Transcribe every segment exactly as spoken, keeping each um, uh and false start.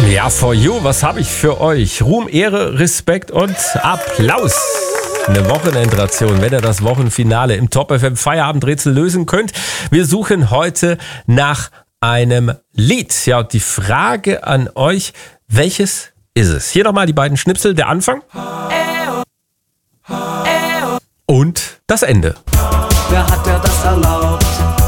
Ja, for you, was habe ich für euch? Ruhm, Ehre, Respekt und Applaus. Eine Wochenendration, wenn ihr das Wochenfinale im Top F M Feierabendrätsel lösen könnt. Wir suchen heute nach einem Lied. Ja, und die Frage an euch, welches ist es? Hier nochmal die beiden Schnipsel, der Anfang und das Ende. Wer hat dir das erlaubt?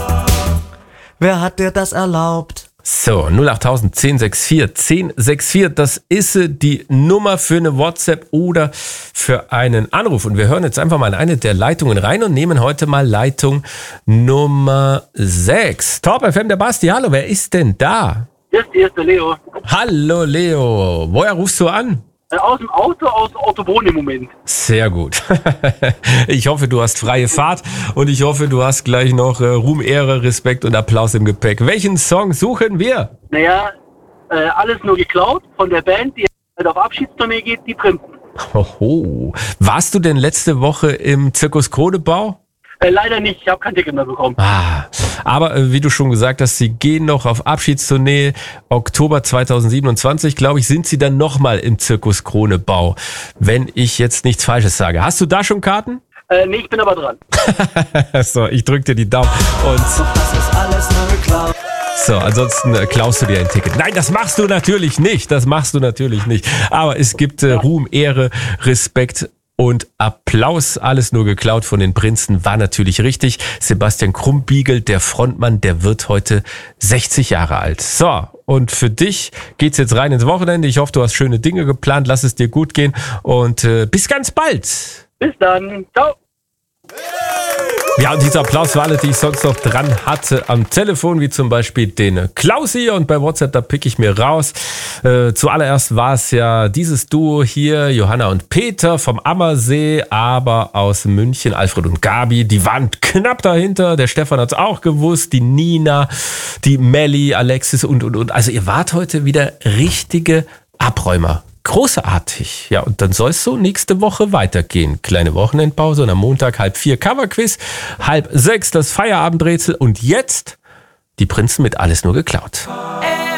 Wer hat dir das erlaubt? So, null acht tausend zehn sechs vier zehn sechs vier, das ist die Nummer für eine WhatsApp oder für einen Anruf. Und wir hören jetzt einfach mal in eine der Leitungen rein und nehmen heute mal Leitung Nummer sechs. Top F M, der Basti, hallo, wer ist denn da? Hier ist, hier ist der Leo. Hallo Leo, woher rufst du an? Äh, aus dem Auto, aus Autobahn im Moment. Sehr gut. Ich hoffe, du hast freie Fahrt und ich hoffe, du hast gleich noch äh, Ruhm, Ehre, Respekt und Applaus im Gepäck. Welchen Song suchen wir? Naja, äh, alles nur geklaut von der Band, die halt auf Abschiedstournee geht, die Prinzen. Oho. Warst du denn letzte Woche im Zirkus Kronebau? Äh, leider nicht, ich habe kein Ticket mehr bekommen. Ah, aber äh, wie du schon gesagt hast, sie gehen noch auf Abschiedstournee. Oktober zweitausendsiebenundzwanzig, glaube ich, sind sie dann nochmal im Zirkus Kronebau, wenn ich jetzt nichts Falsches sage. Hast du da schon Karten? Äh, nee, ich bin aber dran. So, ich drück dir die Daumen und Das ist alles nur geklaut. so, ansonsten äh, klaust du dir ein Ticket. Nein, das machst du natürlich nicht. Das machst du natürlich nicht. Aber es gibt äh, Ruhm, Ehre, Respekt und Applaus. Alles nur geklaut von den Prinzen, war natürlich richtig. Sebastian Krumbiegel, der Frontmann, der wird heute sechzig Jahre alt. So, und für dich geht's jetzt rein ins Wochenende. Ich hoffe, du hast schöne Dinge geplant. Lass es dir gut gehen und äh, bis ganz bald. Bis dann. Ciao. Ja, und dieser Applaus für alle, die ich sonst noch dran hatte am Telefon, wie zum Beispiel den Klaus hier, und bei WhatsApp, da pick ich mir raus. Äh, zuallererst war es ja dieses Duo hier, Johanna und Peter vom Ammersee, aber aus München, Alfred und Gabi, die waren knapp dahinter, der Stefan hat es auch gewusst, die Nina, die Melli, Alexis und, und, und. Also ihr wart heute wieder richtige Abräumer. Großartig. Ja, und dann soll es so nächste Woche weitergehen. Kleine Wochenendpause und am Montag halb vier Coverquiz, halb sechs das Feierabendrätsel und jetzt die Prinzen mit Alles nur geklaut.